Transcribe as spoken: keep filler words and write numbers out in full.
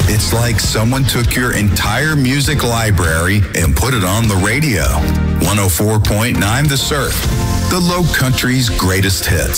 It's like someone took your entire music library and put it on the radio. one oh four point nine The Surf, the Low Country's greatest hits.